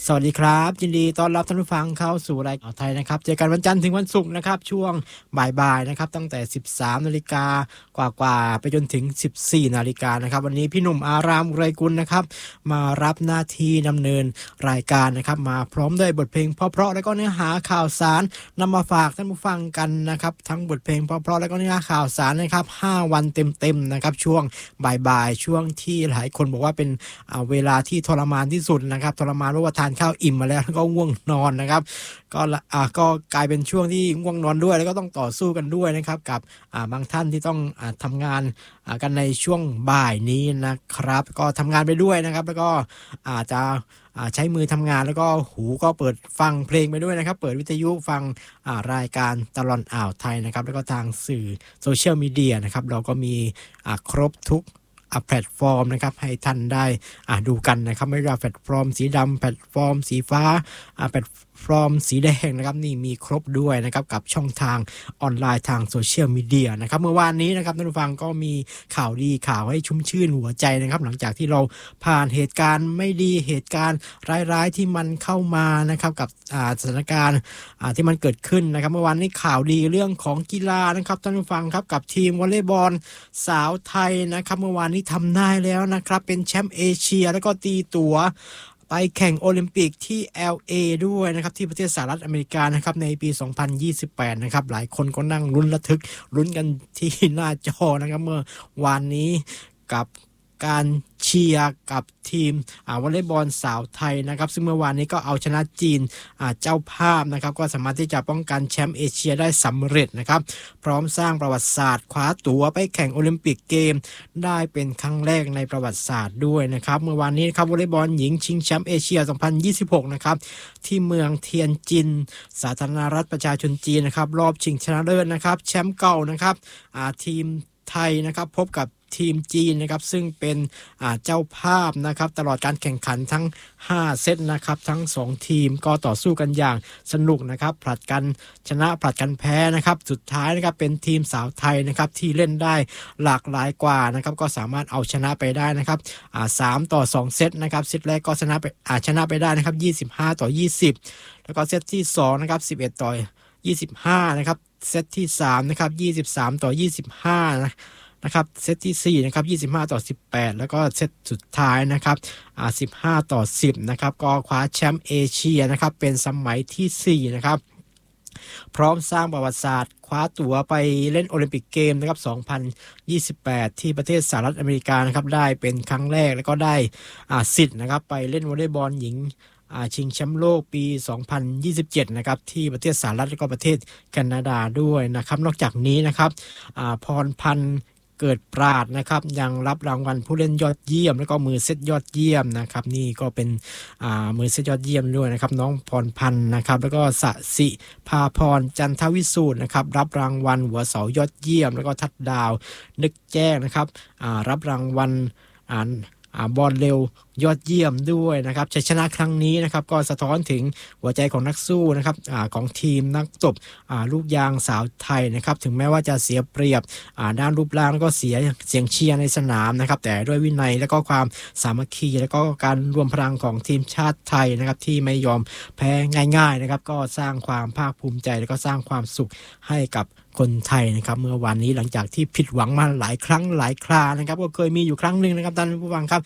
สวัสดีครับยินดีต้อนรับท่านผู้ฟังเข้าสู่รายการไทยนะครับเจอกันวันจันทร์ถึงวันศุกร์นะครับช่วงบ่ายๆนะครับตั้งแต่ 13 นาฬิกากว่าๆไปจนถึง 14 นาฬิกานะครับวันนี้พี่หนุ่มอารามอุไรกุลนะครับมารับหน้าที่ดำเนินรายการนะครับมาพร้อมด้วยบทเพลงเพราะๆและก็เนื้อหาข่าวสารนำมาฝากท่านผู้ฟังกันนะครับทั้งบทเพลงเพราะๆและก็เนื้อหาข่าวสารนะครับ5วันเต็มๆนะครับช่วงบ่ายๆช่วงที่หลายคนบอกว่าเป็นเวลาที่ทรมานที่สุดนะครับทรมานเพราะว่าทานข้าวอิ่มมาแล้วก็ง่วงนอนนะครับก็กลายเป็นช่วงที่ง่วงนอนด้วยแล้วก็ต้องต่อสู้กันด้วยนะครับกับบางท่านที่ต้องทำงานกันในช่วงบ่ายนี้นะครับก็ทำงานไปด้วยนะครับแล้วก็อาจจะใช้มือทำงานแล้วก็หูก็เปิดฟังเพลงไปด้วยนะครับเปิดวิทยุฟังรายการตลอดอ่าวไทยนะครับแล้วก็ทางสื่อโซเชียลมีเดียนะครับเราก็มีครบทุกแพลตฟอร์มนะครับให้ท่านได้ดูกันนะครับไม่ว่าแพลตฟอร์มสีดำแพลตฟอร์มสีฟ้าแพลตฟอร์มสีแดงนะครับนี่มีครบด้วยนะครับกับช่องทางออนไลน์ทางโซเชียลมีเดียนะครับเมื่อวานนี้นะครับท่านผู้ฟังก็มีข่าวดีข่าวให้ชุ่มชื่นหัวใจนะครับหลังจากที่เราผ่านเหตุการณ์ไม่ดีเหตุการณ์ร้ายๆที่มันเข้ามานะครับกับสถานการณ์ที่มันเกิดขึ้นนะครับเมื่อวานนี้ข่าวดีเรื่องของกีฬานะครับท่านผู้ฟังครับกับทีมวอลเลย์บอลสาวไทยนะครับเมื่อวานนี้ทำได้แล้วนะครับเป็นแชมป์เอเชียแล้วก็ตีตั๋วไปแข่งโอลิมปิกที่ LA ด้วยนะครับที่ประเทศสหรัฐอเมริกานะครับในปี 2028 นะครับหลายคนก็นั่งลุ้นระทึกลุ้นกันที่หน้าจอนะครับเมื่อวานนี้กับการเชียร์กับทีมวอลเลย์บอลสาวไทยนะครับซึ่งเมื่อวานนี้ก็เอาชนะจีนเจ้าภาพนะครับก็สามารถที่จะป้องกันแชมป์เอเชียได้สำเร็จนะครับพร้อมสร้างประวัติศาสตร์คว้าตั๋วไปแข่งโอลิมปิกเกมได้เป็นครั้งแรกในประวัติศาสตร์ด้วยนะครับเมื่อวานนี้ครับวอลเลย์บอลหญิงชิงแชมป์เอเชีย 2026 นะครับที่เมืองเทียนจินสาธารณรัฐประชาชนจีนนะครับรอบชิงชนะเลิศนะครับแชมป์เก่านะครับทีมไทยนะครับพบกับทีมจีนนะครับซึ่งเป็นเจ้าภาพนะครับตลอดการแข่งขันทั้ง5เซตนะครับทั้ง2ทีมก็ต่อสู้กันอย่างสนุกนะครับผลัดกันชนะผลัดกันแพ้นะครับสุดท้ายนะครับเป็นทีมสาวไทยนะครับที่เล่นได้หลากหลายกว่านะครับก็สามารถเอาชนะไปได้นะครับ3-2เซตนะครับเซตแรกก็ชนะไปได้นะครับ25-20แล้วก็เซตที่2นะครับ11-25นะครับเซตที่3นะครับ23-25นะครับเซตที่4นะครับ25-18แล้วก็เซตสุดท้ายนะครับ15-10นะครับก็คว้าแชมป์เอเชียนะครับเป็นสมัยที่4นะครับพร้อมสร้างประวัติศาสตร์คว้าตั๋วไปเล่นโอลิมปิกเกมนะครับ2028ที่ประเทศสหรัฐอเมริกานะครับได้เป็นครั้งแรกแล้วก็ได้สิทธิ์นะครับไปเล่นวอลเลย์บอลหญิงชิงแชมป์โลกปี 2027 นะครับที่ประเทศสหรัฐและก็ประเทศแคนาดาด้วยนะครับนอกจากนี้นะครับพรพันธ์เกิดปราดนะครับยังรับรางวัลผู้เล่นยอดเยี่ยมแล้วก็มือเซตยอดเยี่ยมนะครับนี่ก็เป็นมือเซตยอดเยี่ยมด้วยนะครับน้องพรพันธ์นะครับแล้วก็สสิภาพรจันทวิสูตรนะครับรับรางวัลหัวเสายอดเยี่ยมแล้วก็ทัดดาวนึกแจ้งนะครับรับรางวัลบอลเร็วยอดเยี่ยมด้วยนะครับชัยชนะครั้งนี้นะครับก็สะท้อนถึงหัวใจของนักสู้นะครับของทีมนักตบลูกยางสาวไทยนะครับถึงแม้ว่าจะเสียเปรียบด้านรูปร่างแล้วก็เสียเสียงเชียร์ในสนามนะครับแต่ด้วยวินัยและก็ความสามัคคีแล้วก็การรวมพลังของทีมชาติไทยนะครับที่ไม่ยอมแพ้ง่ายๆนะครับก็สร้างความภาคภูมิใจแล้วก็สร้างความสุขให้กับคนไทยนะครับเมื่อวันนี้หลังจากที่ผิดหวังมาหลายครั้งหลายครานะครับก็เคยมีอยู่ครั้งนึงนะครับท่านผู้ฟังครับ